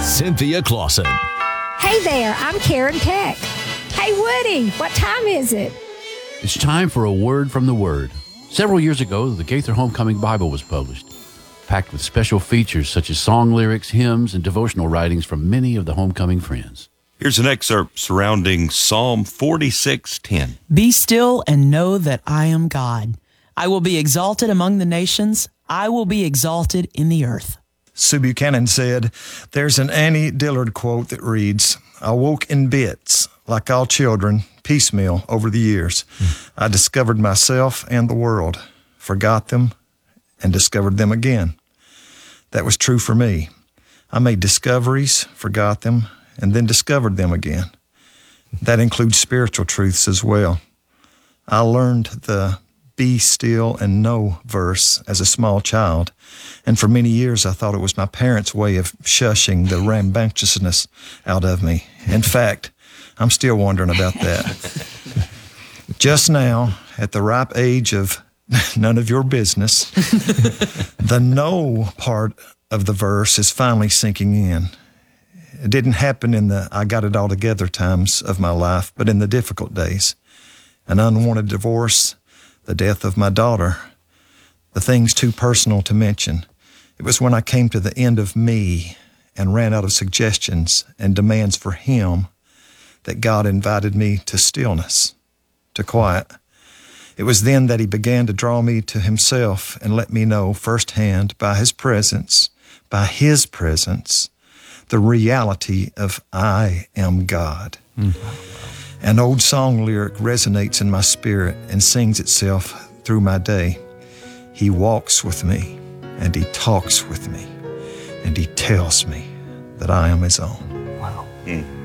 Cynthia Clausen. Hey there, I'm Karen Peck. Hey Woody, what time is it? It's time for a word from the Word. Several years ago, the Gaither Homecoming Bible was published, packed with special features such as song lyrics, hymns, and devotional writings from many of the homecoming friends. Here's an excerpt surrounding Psalm 46:10. Be still and know that I am God. I will be exalted among the nations. I will be exalted in the earth. Sue Buchanan said, there's an Annie Dillard quote that reads, I woke in bits, like all children, piecemeal over the years. I discovered myself and the world, forgot them, and discovered them again. That was true for me. I made discoveries, forgot them, and then discovered them again. That includes spiritual truths as well. I learned the be still and know verse as a small child, and for many years I thought it was my parents' way of shushing the rambunctiousness out of me. In fact, I'm still wondering about that. Just now, at the ripe age of none of your business, the know part of the verse is finally sinking in. It didn't happen in the I got it all together times of my life, but in the difficult days. An unwanted divorce, the death of my daughter, the things too personal to mention. It was when I came to the end of me and ran out of suggestions and demands for Him that God invited me to stillness, to quiet. It was then that He began to draw me to Himself and let me know firsthand by His presence, the reality of I am God. An old song lyric resonates in my spirit and sings itself through my day. He walks with me, and He talks with me, and He tells me that I am His own. Wow.